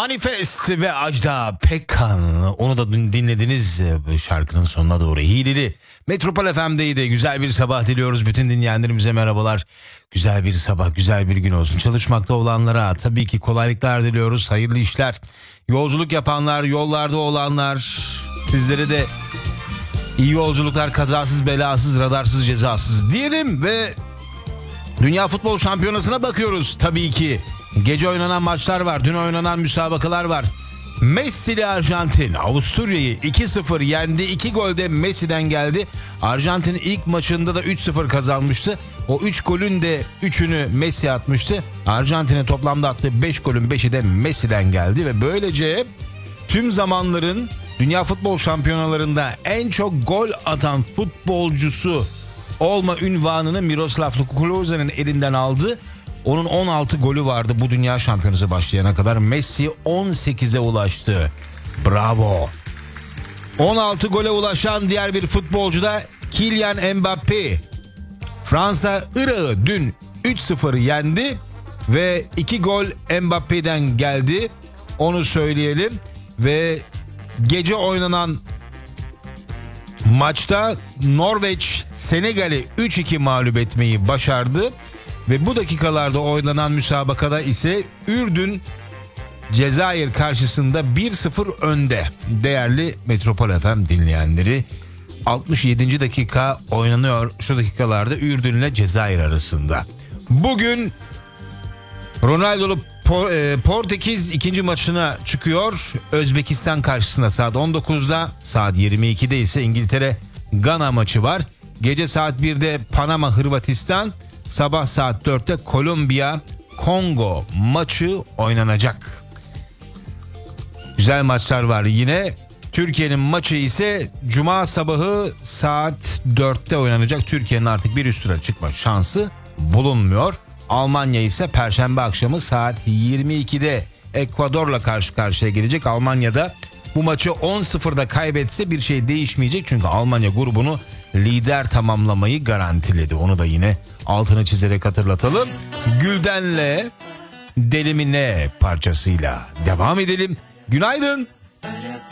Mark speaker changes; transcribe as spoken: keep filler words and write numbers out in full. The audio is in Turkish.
Speaker 1: Manifest ve Ajda Pekkan, onu da dinlediniz şarkının sonuna doğru. Hileli Metropol F M'deydi. Güzel bir sabah diliyoruz bütün dinleyenlerimize, merhabalar. Güzel bir sabah, güzel bir gün olsun. Çalışmakta olanlara tabii ki kolaylıklar diliyoruz, hayırlı işler. Yolculuk yapanlar, yollarda olanlar, sizlere de iyi yolculuklar, kazasız belasız, radarsız cezasız diyelim ve Dünya Futbol Şampiyonası'na bakıyoruz tabii ki. Gece oynanan maçlar var, dün oynanan müsabakalar var. Messi'li Arjantin Avusturya'yı iki sıfır yendi. iki gol de Messi'den geldi. Arjantin ilk maçında da üç sıfır kazanmıştı. O üç golün de üçünü Messi atmıştı. Arjantin'in toplamda attığı beş golün beşi de Messi'den geldi ve böylece tüm zamanların Dünya Futbol Şampiyonalarında en çok gol atan futbolcusu olma ünvanını Miroslav Klose'nin elinden aldı. Onun on altı golü vardı bu dünya şampiyonası başlayana kadar. Messi on sekize ulaştı. Bravo. on altı gole ulaşan diğer bir futbolcu da Kylian Mbappe. Fransa Irak'ı dün üç sıfır yendi ve iki gol Mbappe'den geldi. Onu söyleyelim ve gece oynanan maçta Norveç Senegal'i üç iki mağlup etmeyi başardı. Ve bu dakikalarda oynanan müsabakada ise Ürdün Cezayir karşısında bir sıfır önde. Değerli Metropol F M dinleyenleri, altmış yedinci dakika oynanıyor şu dakikalarda Ürdün ile Cezayir arasında. Bugün Ronaldo'lu Portekiz ikinci maçına çıkıyor. Özbekistan karşısında saat on dokuzda, saat yirmi ikide ise İngiltere Gana maçı var. Gece saat birde Panama Hırvatistan, sabah saat dörtte Kolombiya Kongo maçı oynanacak. Güzel maçlar var yine. Türkiye'nin maçı ise Cuma sabahı saat dörtte oynanacak. Türkiye'nin artık bir üst tura çıkma şansı bulunmuyor. Almanya ise Perşembe akşamı saat yirmi ikide Ekvador'la karşı karşıya gelecek. Almanya'da bu maçı on sıfırda kaybetse bir şey değişmeyecek. Çünkü Almanya grubunu lider tamamlamayı garantiledi. Onu da yine altını çizerek hatırlatalım. Gülden'le Delimine parçasıyla devam edelim. Günaydın.